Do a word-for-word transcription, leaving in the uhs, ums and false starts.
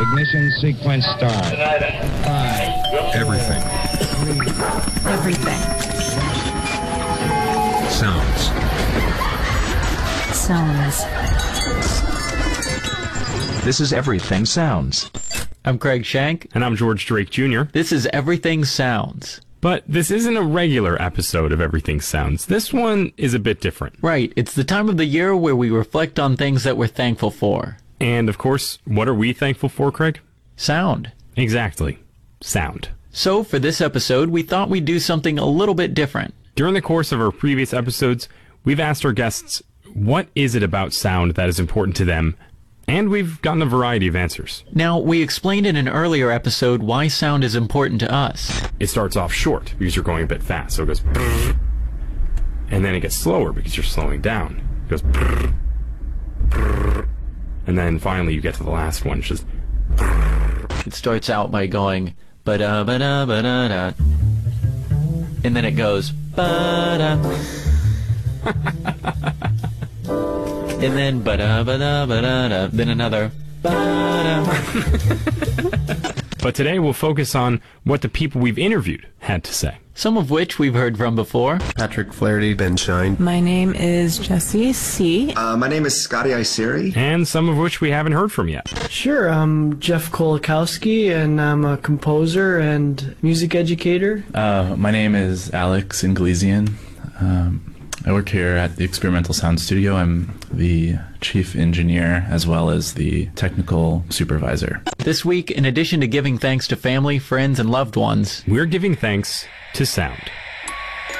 Ignition sequence start. Five. Everything. Everything. Sounds. Sounds. This is Everything Sounds. I'm Craig Shank. And I'm George Drake Junior This is Everything Sounds. But this isn't a regular episode of Everything Sounds. This one is a bit different. Right. It's the time of the year where we reflect on things that we're thankful for. And, of course, what are we thankful for, Craig? Sound. Exactly. Sound. So, for this episode, we thought we'd do something a little bit different. During the course of our previous episodes, we've asked our guests, what is it about sound that is important to them? And we've gotten a variety of answers. Now, we explained in an earlier episode why sound is important to us. It starts off short because you're going a bit fast, so it goes brrr, and then it gets slower because you're slowing down. It goes brrr, brrr, and then finally you get to the last one, which is brrr. It starts out by going ba-da ba-da ba-da da, and then it goes ba-da. And then ba-da ba-da ba-da da, then another ba-da. But today we'll focus on what the people we've interviewed had to say. Some of which we've heard from before. Patrick Flaherty, Ben Shine. My name is Jessie C. Uh, my name is Scotty Iseri. And some of which we haven't heard from yet. Sure, I'm Jeff Kolakowski, and I'm a composer and music educator. Uh, my name is Alex Inglesian. Um, I work here at the Experimental Sound Studio. I'm the chief engineer as well as the technical supervisor. This week, in addition to giving thanks to family, friends, and loved ones, we're giving thanks to sound.